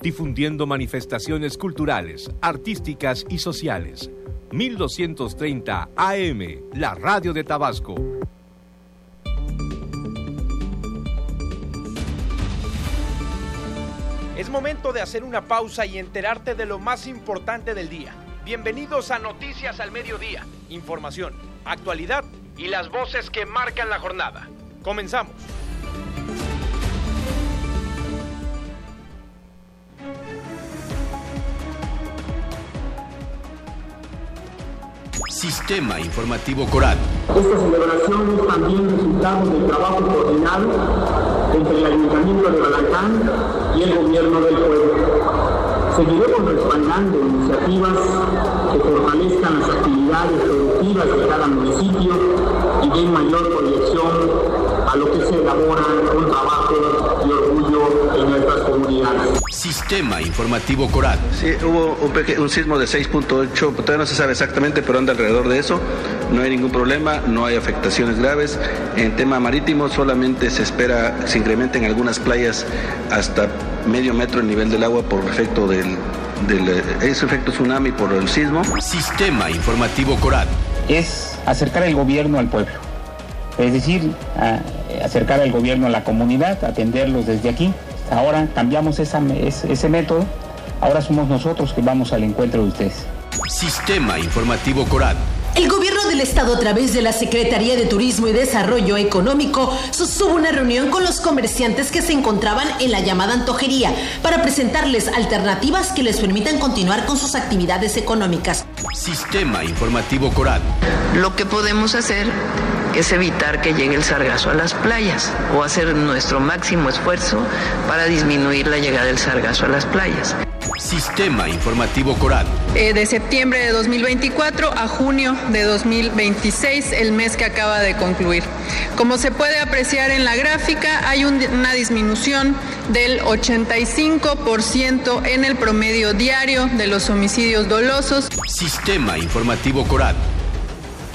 difundiendo manifestaciones culturales, artísticas y sociales. 1230 AM, la radio de Tabasco. Es momento de hacer una pausa y enterarte de lo más importante del día. Bienvenidos a Noticias al Mediodía. Información, actualidad y las voces que marcan la jornada. Comenzamos. Sistema Informativo Coral. Esta celebración es también resultado del trabajo coordinado entre el Ayuntamiento de Balancán y el Gobierno del Pueblo. Seguiremos respaldando iniciativas que fortalezcan las actividades productivas de cada municipio y den mayor proyección a lo que se elabora con trabajo y orgullo en nuestras comunidades. Sistema Informativo Coral. Sí, hubo un sismo de 6.8, todavía no se sabe exactamente, pero anda alrededor de eso. No hay ningún problema, no hay afectaciones graves. En tema marítimo solamente se espera que se incrementen algunas playas hasta medio metro el nivel del agua por efecto ese efecto tsunami por el sismo. Sistema Informativo Coral. Es acercar el gobierno al pueblo, es decir, acercar al gobierno a la comunidad, atenderlos desde aquí. Ahora cambiamos ese método, ahora somos nosotros que vamos al encuentro de ustedes. Sistema Informativo Coral. El gobierno del estado, a través de la Secretaría de Turismo y Desarrollo Económico, sostuvo una reunión con los comerciantes que se encontraban en la llamada antojería para presentarles alternativas que les permitan continuar con sus actividades económicas. Sistema Informativo Coral. Lo que podemos hacer es evitar que llegue el sargazo a las playas o hacer nuestro máximo esfuerzo para disminuir la llegada del sargazo a las playas. Sistema Informativo Coral. De septiembre de 2024 a junio de 2026, el mes que acaba de concluir. Como se puede apreciar en la gráfica, hay una disminución del 85% en el promedio diario de los homicidios dolosos. Sistema Informativo Coral.